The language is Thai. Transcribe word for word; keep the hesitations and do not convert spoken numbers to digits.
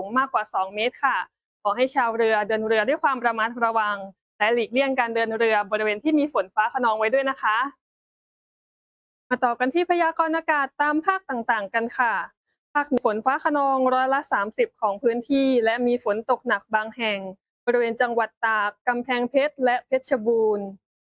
มากกว่าสองเมตรค่ะขอให้ชาวเรือเดินเรือด้วยความระมัดระวังและหลีกเลี่ยงการเดินเรือบริเวณที่มีฝนฟ้าคะนองไว้ด้วยนะคะมาต่อกันที่พยากรณ์อากาศตามภาคต่างๆกันค่ะภาคเหนือฝนฟ้าคะนองร้อยละสามสิบของพื้นที่และมีฝนตกหนักบางแห่งบริเวณจังหวัดตากกำแพงเพชรและเพชรบูรณ์